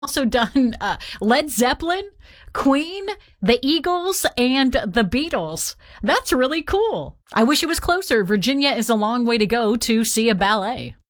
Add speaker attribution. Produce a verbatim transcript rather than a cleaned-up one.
Speaker 1: Also done uh, Led Zeppelin, Queen, the Eagles, and the Beatles. That's really cool. I wish it was closer. Virginia is a long way to go to see a ballet.